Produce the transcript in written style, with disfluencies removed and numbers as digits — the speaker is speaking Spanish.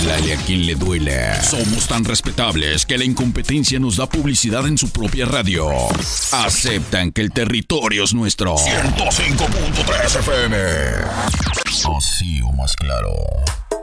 Duélale a quien le duele. Somos tan respetables que la incompetencia nos da publicidad en su propia radio. Aceptan que el territorio es nuestro. 105.3 FM. Así o más claro.